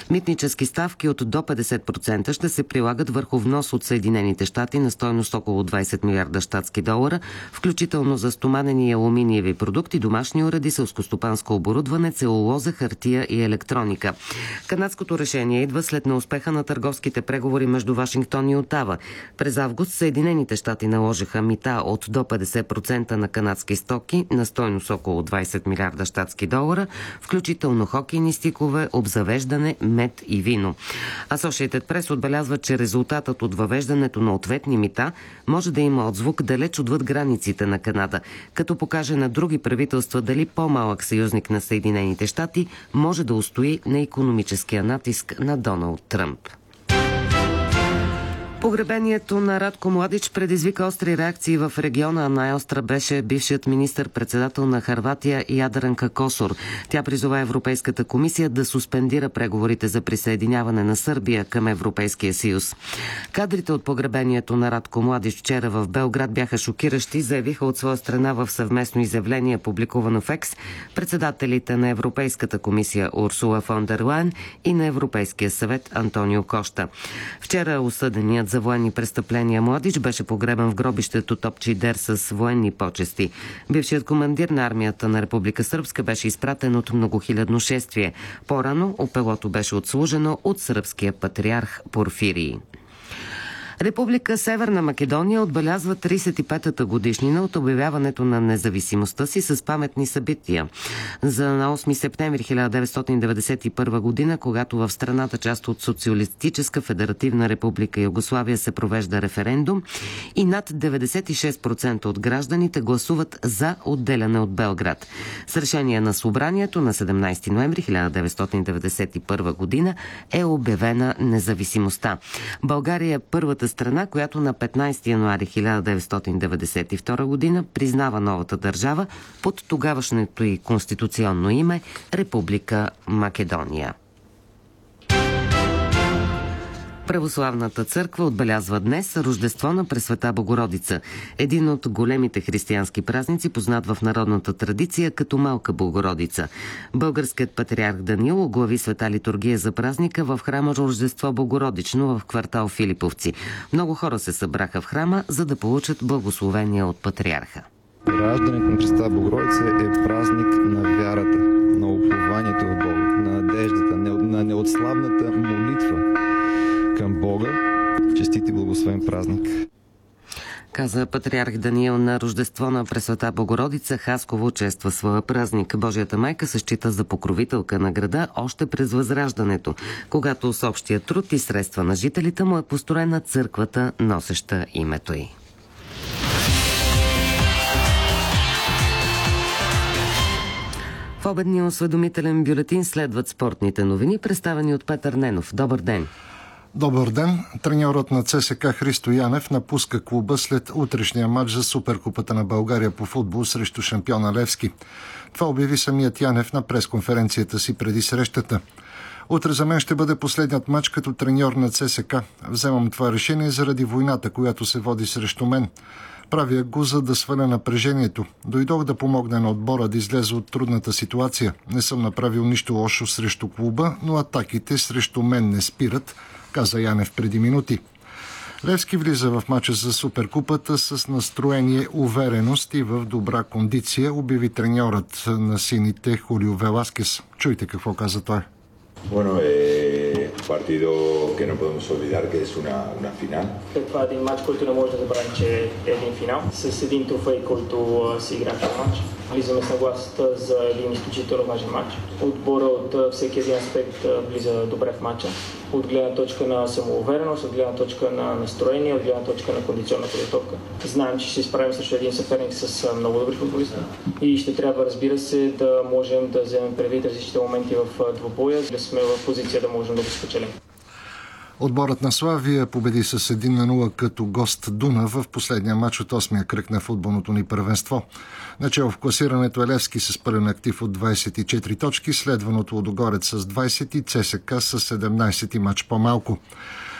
Митнически ставки от до 50% ще се прилагат върху внос от Съединените щати на стойност около 20 милиарда щатски долара, включително за стоманени и алуминиеви продукти, домашни уреди, селскостопанско оборудване, целулоза, хартия и електроника. Канадското решение идва след неуспеха на търговските преговори между Вашингтон и Отава. През август Съединените щати наложиха мита от до 50% на канадски стоки на стойност около 20 милиарда щатски долара, включително хокейни стикове, обзавеждане, мед и вино. Associated Press отбелязва, че резултатът от въвеждането на ответни мита може да има отзвук далеч отвъд границите на Канада, като покаже на други правителства дали по-малък съюзник на Съединените щати може да устои на икономическия натиск на Доналд Тръмп. Погребението на Радко Младич предизвика остри реакции в региона. Най-остра беше бившият министър-председател на Хърватия Ядранка Косор. Тя призова Европейската комисия да суспендира преговорите за присъединяване на Сърбия към Европейския съюз. Кадрите от погребението на Радко Младич вчера в Белград бяха шокиращи, заявиха от своя страна в съвместно изявление, публикувано в Екс, председателите на Европейската комисия Урсула фон дер Лайен и на Европейския съвет Антонио Кошта. Вчера осъденият за военни престъпления Младич беше погребан в гробището Топчи Дер с военни почести. Бившият командир на армията на Република Сръбска беше изпратен от многохилядно шествие. По-рано опелото беше отслужено от сръбския патриарх Порфирий. Република Северна Македония отбелязва 35-та годишнина от обявяването на независимостта си с паметни събития. На 8 септември 1991 година, когато в страната, част от Социалистическа федеративна република Югославия, се провежда референдум и над 96% от гражданите гласуват за отделяне от Белград. С решение на събранието на 17 ноември 1991 година е обявена независимостта. България е първата страна, която на 15 януари 1992 година признава новата държава под тогавашното и конституционно име Република Македония. Православната църква отбелязва днес Рождество на Пресвета Богородица, един от големите християнски празници, познат в народната традиция като Малка Богородица. Българският патриарх Даниил оглави света литургия за празника в храма Рождество Богородично в квартал Филиповци. Много хора се събраха в храма, за да получат благословение от патриарха. Раждането на Пресвета Богородица е празник на вярата, на упованието в Бога, на надеждата, на неотслабната молитва към Бога. Честит и благословен празник! Каза патриарх Даниил. На Рождество на Пресвета Богородица Хасково чества своя празник. Божията майка се счита за покровителка на града още през Възраждането, когато с общия труд и средства на жителите му е построена църквата, носеща името й. В обедния осведомителен бюлетин следват спортните новини, представени от Петър Ненов. Добър ден! Добър ден! Треньорът на ЦСКА Христо Янев напуска клуба след утрешния матч за Суперкупата на България по футбол срещу шампиона Левски. Това обяви самият Янев на пресконференцията си преди срещата. Утре за мен ще бъде последният матч като треньор на ЦСКА. Вземам това решение заради войната, която се води срещу мен. Правя го, за да сваля напрежението. Дойдох да помогна на отбора да излезе от трудната ситуация. Не съм направил нищо лошо срещу клуба, но атаките срещу мен не спират, каза Янев преди минути. Левски влиза в мача за Суперкупата с настроение, увереност и в добра кондиция, обяви треньорът на сините Хулио Веласкес. Чуйте какво каза той. Bueno, un partido que no podemos olvidar que es una final. Това е един матч, който не може да забравим, че е един финал. С един трофей, който си играем в матч. Влизаме с нагласата за един изключително важен матч. Отбора от всеки един аспект влиза добре в матча. От гледна точка на самоувереност, от гледна точка на настроение, от гледна точка на кондиционна подготовка. Знаем, че ще се справим срещу един съперник с много добри футболисти. И ще трябва, разбира се, да можем да вземем предвид различните моменти в двубоя, да сме в позиция да можем да го спечелим. Отборът на Славия победи с 1-0 като гост Дунав в последния матч от 8-я кръг на футболното ни първенство. Начало в класирането е Левски с пълен актив от 24 точки, следваното Лудогорец с 20 и ЦСКА с 17 матч по-малко.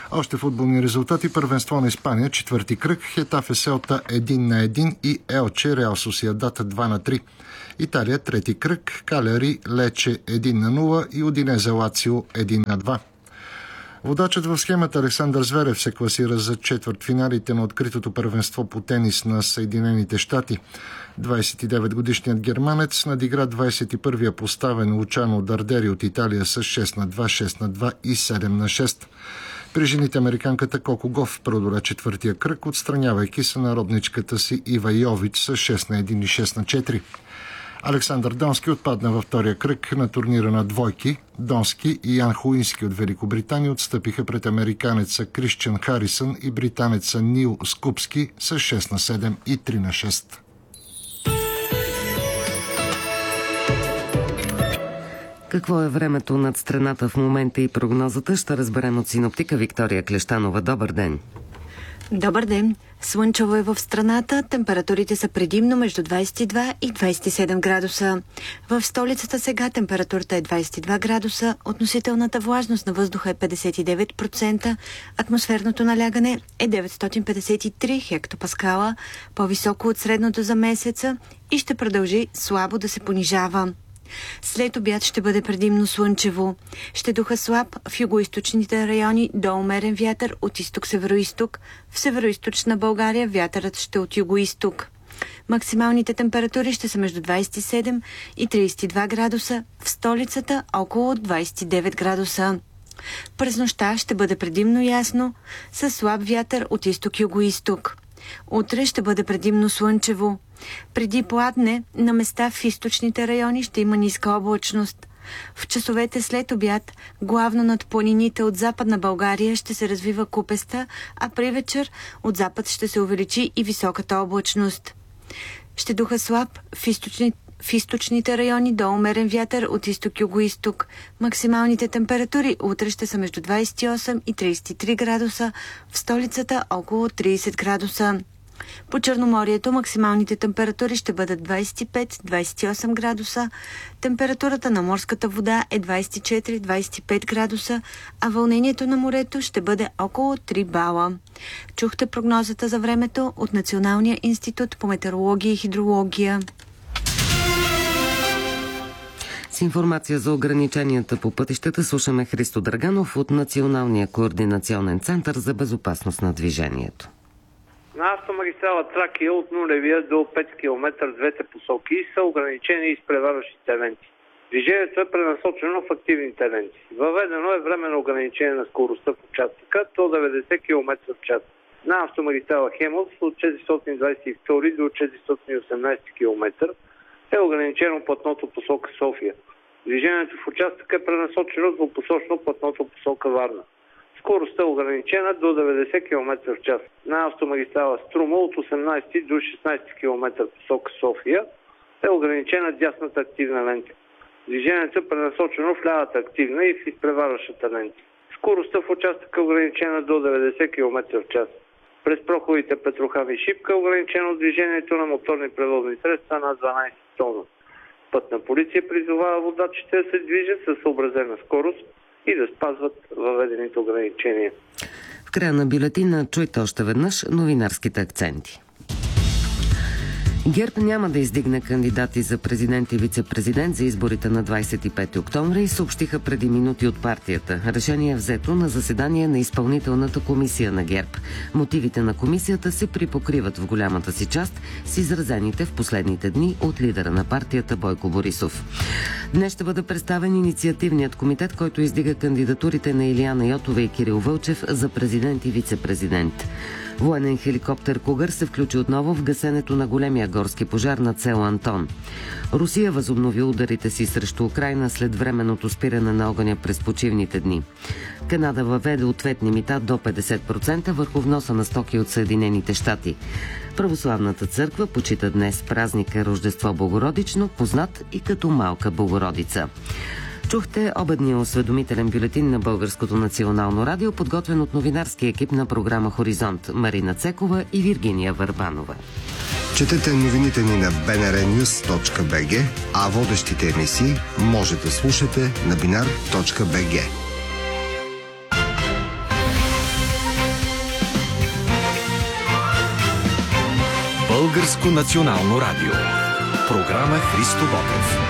Още футболни резултати. Първенство на Испания, четвърти кръг. Хетафе Селта 1-1 и Елче Реал Сосиедад 2-3. Италия, трети кръг. Калери Лече 1-0 и Удинезе Лацио 1-2. Водачът в схемата Александър Зверев се класира за четвъртфиналите на откритото първенство по тенис на Съединените щати. 29-годишният германец надигра 21-я поставен Лучано Дардери от Италия с 6-2, 6-2 и 7-6. При жените американката Коко Гоф продоля четвъртия кръг, отстранявайки сънародничката си Ива Йович с 6-1 и 6-4. Александър Донски отпадна във втория кръг на турнира на двойки. Донски и Ян Хуински от Великобритания отстъпиха пред американеца Крищиан Харисън и британеца Нил Скупски с 6-7 и 3-6. Какво е времето над страната в момента и прогнозата, ще разберем от синоптика Виктория Клещанова. Добър ден! Добър ден! Слънчево е в страната, температурите са предимно между 22 и 27 градуса. В столицата сега температурата е 22 градуса, относителната влажност на въздуха е 59%, атмосферното налягане е 953 хектопаскала, по-високо от средното за месеца и ще продължи слабо да се понижава. След обяд ще бъде предимно слънчево. Ще духа слаб в югоизточните райони до умерен вятър от изток-североизток. В североизточна България вятърът ще от югоизток. Максималните температури ще са между 27 и 32 градуса, в столицата около 29 градуса. През нощта ще бъде предимно ясно, със слаб вятър от изток-югоизток. Утре ще бъде предимно слънчево. Преди пладне, на места в източните райони ще има ниска облачност. В часовете след обяд, главно над планините от Западна България ще се развива купеста, а при вечер от запад ще се увеличи и високата облачност. Ще духа слаб в източните райони до умерен вятър от изток-югоизток. Максималните температури утре ще са между 28 и 33 градуса, в столицата около 30 градуса. По Черноморието максималните температури ще бъдат 25-28 градуса, температурата на морската вода е 24-25 градуса, а вълнението на морето ще бъде около 3 бала. Чухте прогнозата за времето от Националния институт по метеорология и хидрология. С информация за ограниченията по пътищата слушаме Христо Драганов от Националния координационен център за безопасност на движението. На автомагистрала Тракия от нулевия до 5 км двете посоки са ограничени изпреварващите ленти. Движението е пренасочено в активните ленти. Въведено е временно ограничение на скоростта в участъка до 90 км в час. На автомагистрала Хемос от 422 до 418 км е ограничено платното посока София. Движението в участъка е пренасочено двупосочно платното посока Варна. Скоростта е ограничена до 90 км в час. На автомагистрала Струма от 18 до 16 км посока София е ограничена дясната активна лента. Движението е пренасочено в лявата активна и в изпреварващата лента. Скоростта в участъка е ограничена до 90 км в час. През проходите Петрохан и Шипка е ограничено движението на моторни превозни средства на 12 тона. Пътна полиция призовава водачите да се движат със съобразена скорост и да спазват въведените ограничения. В края на бюлетина чуйте още веднъж новинарските акценти. ГЕРБ няма да издигне кандидати за президент и вице-президент за изборите на 25 октомври и съобщиха преди минути от партията. Решение е взето на заседание на изпълнителната комисия на ГЕРБ. Мотивите на комисията се припокриват в голямата си част с изразените в последните дни от лидера на партията Бойко Борисов. Днес ще бъде представен инициативният комитет, който издига кандидатурите на Илияна Йотова и Кирил Вълчев за президент и вице-президент. Военен хеликоптер Кугър се включи отново в гасенето на големия горски пожар на село Антон. Русия възобнови ударите си срещу Украйна след временното спиране на огъня през почивните дни. Канада въведе ответни мита до 50% върху вноса на стоки от Съединените щати. Православната църква почита днес празника Рождество Богородично, познат и като Малка Богородица. Чухте обедния осведомителен бюлетин на Българското национално радио, подготвен от новинарски екип на програма Хоризонт Марина Цекова и Виргиния Върбанова. Четете новините ни на bnrnews.bg, а водещите емисии може да слушате на binar.bg. Българско национално радио. Програма Христо Ботев.